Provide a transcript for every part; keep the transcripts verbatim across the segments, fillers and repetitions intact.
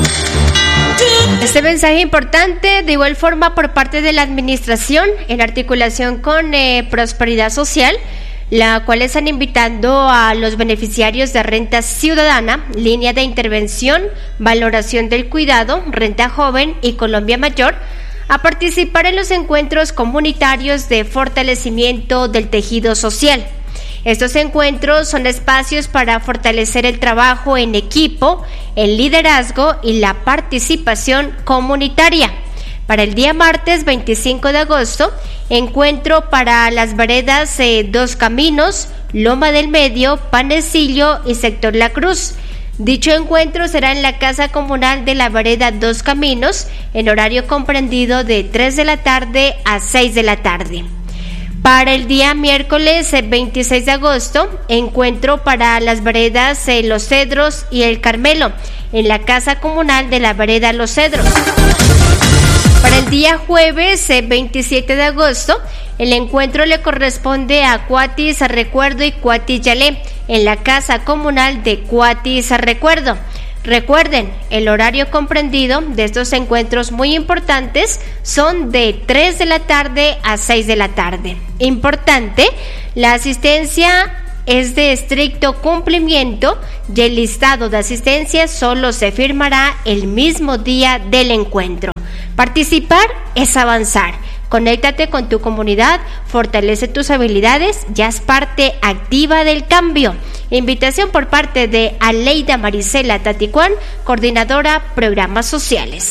Este mensaje importante, de igual forma por parte de la administración, en articulación con eh, Prosperidad Social, la cual están invitando a los beneficiarios de Renta Ciudadana, Línea de Intervención, Valoración del Cuidado, Renta Joven y Colombia Mayor, a participar en los encuentros comunitarios de fortalecimiento del tejido social. Estos encuentros son espacios para fortalecer el trabajo en equipo, el liderazgo y la participación comunitaria. Para el día martes veinticinco de agosto, encuentro para las veredas eh, Dos Caminos, Loma del Medio, Panecillo y Sector La Cruz. Dicho encuentro será en la Casa Comunal de la vereda Dos Caminos, en horario comprendido de tres de la tarde a seis de la tarde. Para el día miércoles veintiséis de agosto, encuentro para las veredas eh, Los Cedros y El Carmelo, en la Casa Comunal de la vereda Los Cedros. Para el día jueves eh, veintisiete de agosto, el encuentro le corresponde a Cuatis Recuerdo y Cuatis Yalé, en la Casa Comunal de Cuatis Recuerdo. Recuerden, el horario comprendido de estos encuentros muy importantes son de tres de la tarde a seis de la tarde. Importante, la asistencia es de estricto cumplimiento y el listado de asistencia solo se firmará el mismo día del encuentro. Participar es avanzar. Conéctate con tu comunidad, fortalece tus habilidades, ya es parte activa del cambio. Invitación por parte de Aleida Marisela Taticuán, coordinadora Programas Sociales.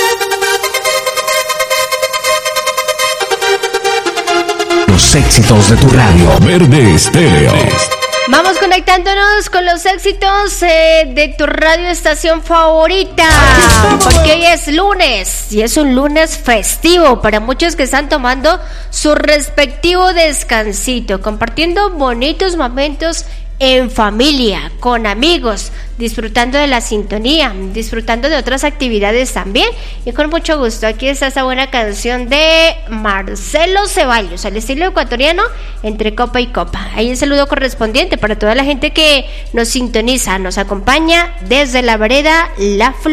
Los éxitos de tu radio. Verde Estéreo. Vamos conectándonos con los éxitos eh, de tu radio estación favorita, porque hoy es lunes y es un lunes festivo para muchos que están tomando su respectivo descansito, compartiendo bonitos momentos en familia, con amigos, disfrutando de la sintonía, disfrutando de otras actividades también, y con mucho gusto. Aquí está esta buena canción de Marcelo Ceballos, al estilo ecuatoriano, Entre Copa y Copa. Ahí el saludo correspondiente para toda la gente que nos sintoniza, nos acompaña desde la vereda La Flor.